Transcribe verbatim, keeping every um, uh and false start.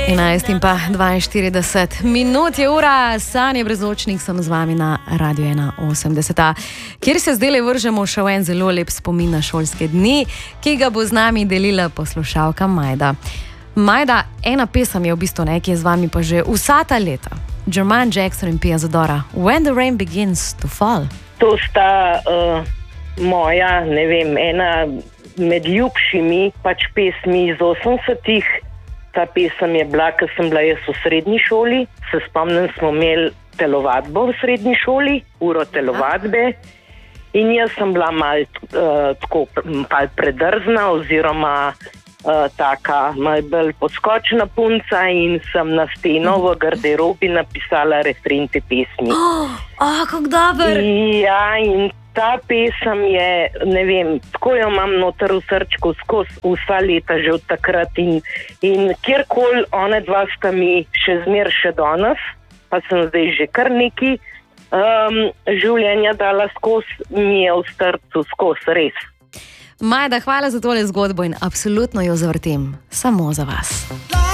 enajst in pa dvainštirideset minut je ura, Sanje Brezočnik sem z vami na Radio ena osemdeset, kjer se zdaj vržemo še v en zelo lep spomin na šolske dni, ki ga bo z nami delila poslušalka Majda. Majda, ena pesem je v bistvu ne, ki je z vami pa že vsa ta leta. Jermaine Jackson in Pia Zadora, When the Rain Begins to Fall. To sta uh, moja, ne vem, ena med ljubšimi pač pesmi iz osemdesetih. Ta pesem je bila, ko sem bila jaz v srednji šoli. Se spomnim, smo imeli telovadbo v srednji šoli, uro telovadbe. In jaz sem bila mal uh, tako mal predrzna oziroma uh, taka mal bolj poskočna punca in sem na steno v garderobi napisala refren te pesmi. Oh, oh, kako dober! Ja, in ta pesem je, ne vem, tako jo imam noter v srčku skozi vsa leta že od takrat in, in kjerkoli one dva sta mi še zmer še danes, pa sem zdaj že kar neki um, življenja dala skozi, mi je v srcu skozi, res. Majda, hvala za tole zgodbo in absolutno jo zavrtim samo za vas.